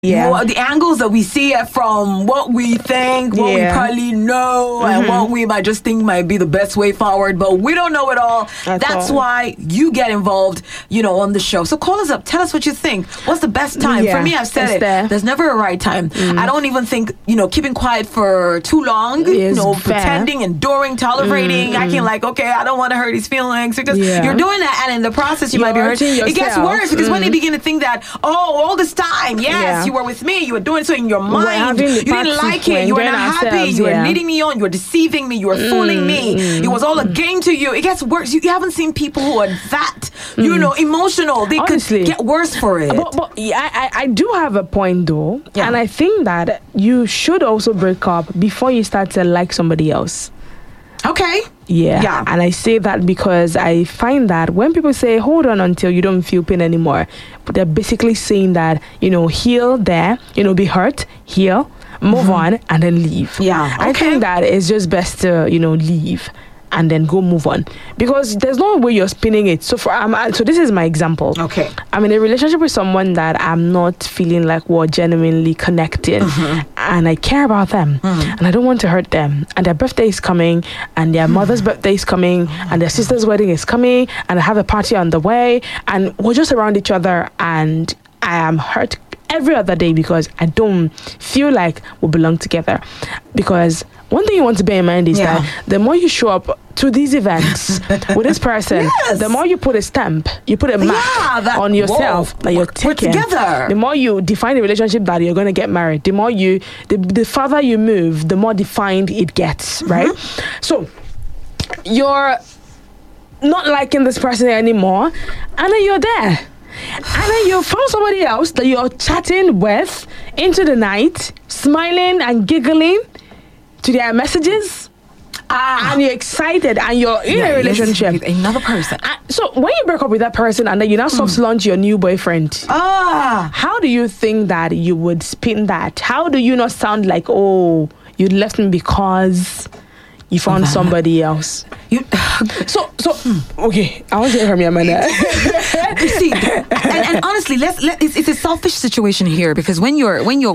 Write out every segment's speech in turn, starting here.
the angles that we see it from, what we think, what we probably know, and what we might just think might be the best way forward, but we don't know it all. That's why you get involved, on the show. So call us up. Tell us what you think. What's the best time? For me, I've said there's never a right time. I don't even think, keeping quiet for too long, pretending, enduring, tolerating, acting like, okay, I don't want to hurt his feelings, because you're doing that, and in the process, you might be hurting yourself. It gets worse, because when they begin to think that, all this time, you were with me, you were doing so in your mind, you didn't like it, you were not happy, you were leading me on, you were deceiving me, you were fooling me, it was all a game to you. It gets worse. You haven't seen people who are that, emotional. They Honestly, could get worse for it. But I do have a point though, and I think that you should also break up before you start to like somebody else. Okay. Yeah. And I say that because I find that when people say, hold on until you don't feel pain anymore, but they're basically saying that, heal there, be hurt, heal, move on, and then leave. Yeah. I think that it's just best to, leave and then go move on, because there's no way you're spinning it. So so this is my example. Okay. I'm in a relationship with someone that I'm not feeling like we're genuinely connecting, and I care about them, and I don't want to hurt them, and their birthday is coming, and their mother's birthday is coming, and their sister's wedding is coming, and I have a party on the way, and we're just around each other, and I am hurt every other day because I don't feel like we belong together. Because one thing you want to bear in mind is that the more you show up to these events with this person, the more you put a stamp, you put a mark on yourself that you're taking. Together. The more you define the relationship that you're going to get married, the more the farther you move, the more defined it gets, right? So you're not liking this person anymore, and then you're there. And then you found somebody else that you're chatting with into the night, smiling and giggling to their messages. And you're excited and you're in a relationship with another person. So when you break up with that person and then you now soft launch your new boyfriend, how do you think that you would spin that? How do you not sound like, oh, you left me because you found somebody else? Okay, I want to hear from you, Amanda. You see, and honestly, it's a selfish situation here, because when you're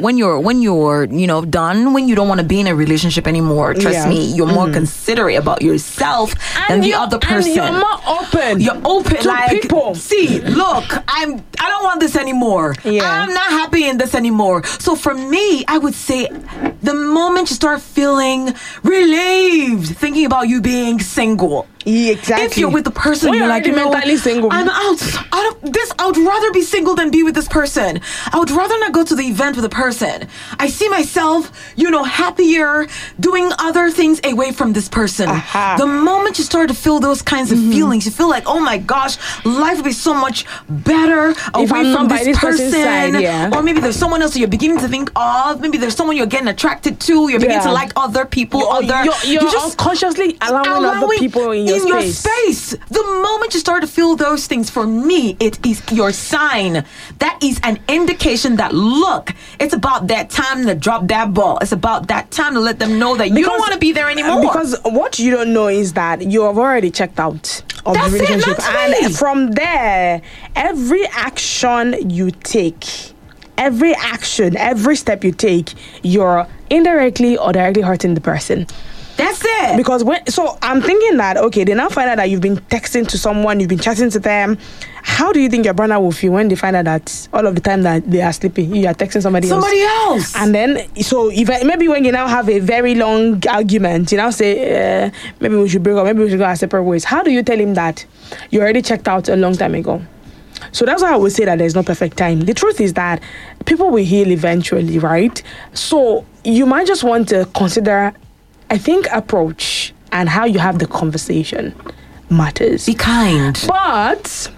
done, when you don't want to be in a relationship anymore, trust me, you're more considerate about yourself than the other person. And you're more open. You're open to like people. See, look, I don't want this anymore. I'm not happy in this anymore. So for me, I would say the moment you start feeling relieved, thinking about you being single. Exactly. If you're with the person, you're like, mentally single. I'm out of this. I would rather be single than be with this person. I would rather not go to the event with a person. I see myself, happier doing other things away from this person. The moment you start to feel those kinds of feelings, you feel like, oh my gosh, life would be so much better away from this person. Or maybe there's someone else that you're beginning to think of. Maybe there's someone you're getting attracted to. You're beginning to like other people. You're just unconsciously allowing other people in your space. The moment you start to feel those things, for me, it is your sign. That is an indication that, look, it's about that time to drop that ball. It's about that time to let them know that you don't want to be there anymore. Because what you don't know is that you have already checked out of the relationship. And from there, every action you take, every step you take, you're indirectly or directly hurting the person. That's it. Because so I'm thinking that, okay, they now find out that you've been texting to someone, you've been chatting to them. How do you think your brother will feel when they find out that all of the time that they are sleeping, you are texting somebody else? And then, so maybe when you now have a very long argument, you now say, maybe we should break up, maybe we should go our separate ways. How do you tell him that you already checked out a long time ago? So that's why I would say that there's no perfect time. The truth is that people will heal eventually, right? So you might just want to consider, I think, approach and how you have the conversation matters. Be kind. But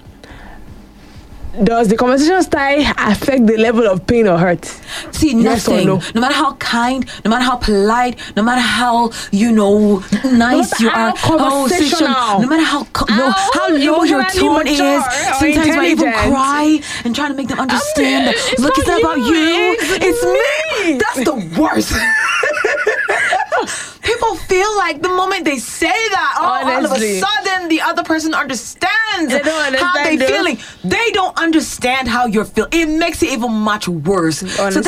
does the conversation style affect the level of pain or hurt? See, nothing. No matter how kind, no matter how polite, no matter how, nice you are, conversational, no matter how low your tone is, sometimes I even cry and try to make them understand that, look, it's not about you, it's me. That's the worst. People feel like the moment they say that, all of a sudden when the other person understands how they're feeling. They don't understand how you're feeling. It makes it even much worse. Honestly. So